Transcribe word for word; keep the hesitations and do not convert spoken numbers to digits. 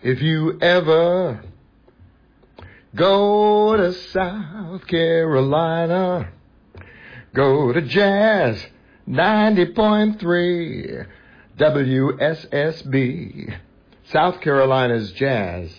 If you ever go to South Carolina, go to Jazz ninety point three W S S B, South Carolina's Jazz.